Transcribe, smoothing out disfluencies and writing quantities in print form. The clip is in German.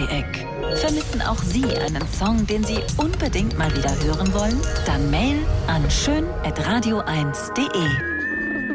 Dreieck. Vermissen auch Sie einen Song, den Sie unbedingt mal wieder hören wollen? Dann Mail an schön@radio1.de.